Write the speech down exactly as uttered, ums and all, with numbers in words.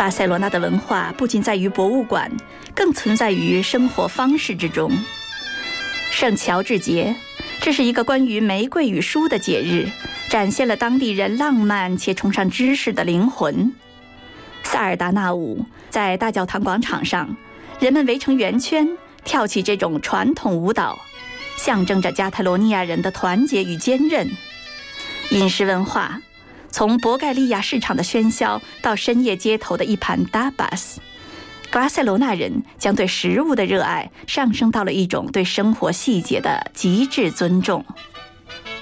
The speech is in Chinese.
巴塞罗那的文化不仅在于博物馆，更存在于生活方式之中。圣乔治节，这是一个关于玫瑰与书的节日，展现了当地人浪漫且崇尚知识的灵魂。萨尔达纳舞，在大教堂广场上，人们围成圆圈，跳起这种传统舞蹈，象征着加泰罗尼亚人的团结与坚韧。饮食文化，从博盖利亚市场的喧嚣到深夜街头的一盘 tapas， 巴塞罗那人将对食物的热爱上升到了一种对生活细节的极致尊重。